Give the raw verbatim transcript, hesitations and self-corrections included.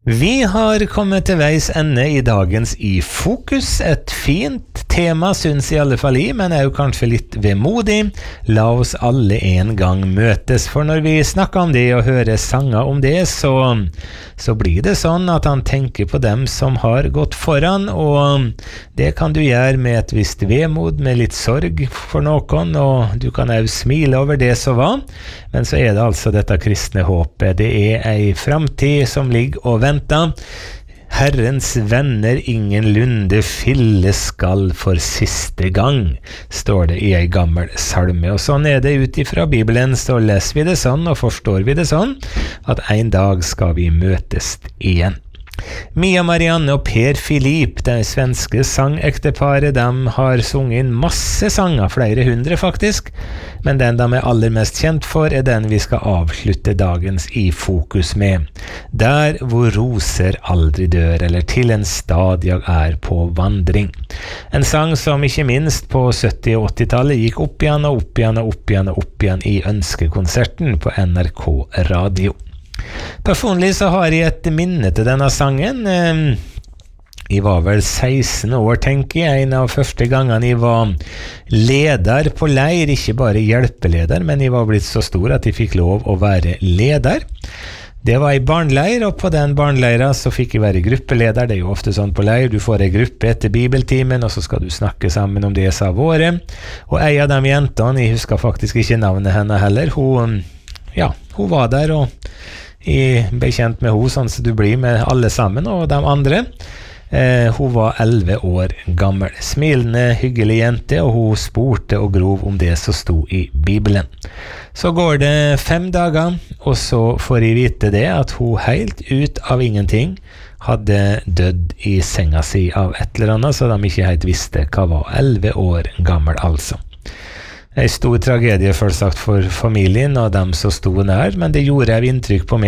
Vi har kommet til veis ende i dagens I Fokus, et fint tema synes i alle fall I, men er jo kanskje litt vemodig. La oss alle en gang møtes, for når vi snakker om det og hører sanger om det, så, så blir det sånn at han tenker på dem som har gått foran, og det kan du gjøre med et visst vemod, med litt sorg for noen, og du kan også smile over det som var, men så er det altså dette kristne håpet. Det er ei framtid som ligger og venter. Herrens venner ingenlunde fylle skal for siste gang, står det I ei gammel salme, og sånn er det ut ifra Bibelen, så leser vi det sånn og forstår vi det sånn, at en dag skal vi møtes igjen. Mia Marianne og Per Filip, det svenske sangekteparet, de har sunget inn masse sanger, flere hundre faktisk, men den de er aller mest kjent for er den vi skal avslutte dagens I Fokus med. Der hvor roser aldri dør, eller til en stad jeg er på vandring. En sang som ikke minst på sytti- og åttitallet gikk opp igjen og opp igjen og opp igjen og opp igjen I ønskekonserten på N R K Radio. Personlig så har jeg et minne til denne sangen. Jeg var vel seksten år, tenker jeg, en av første gangene jeg var leder på leir, ikke bare hjelpeleder, men jeg var blitt så stor at jeg fikk lov å være leder. Det var I barnleir, og på den barnleira så fikk jeg være gruppeleder. Det er jo ofte sånn på leir, du får en gruppe etter bibeltimen, og så skal du snakke sammen om det som har vært. Og en av de jentene, jeg husker faktisk ikke navnet henne heller, hun, ja, hun var der, og jeg ble kjent med henne, sånn som du blir med alle sammen, og de andre. Eh, hun var elleve år gammel, smilende, hyggelig jente, og hun spurte og grov om det som sto I Bibelen. Så går det fem dager, og så får jeg vite det at hun helt ut av ingenting hadde dødd I senga si av et eller annet, så de ikke helt visste hva var. elleve år gammel altså. En stor tragedie selvsagt for familien og dem som sto nær, men det gjorde et inntrykk på meg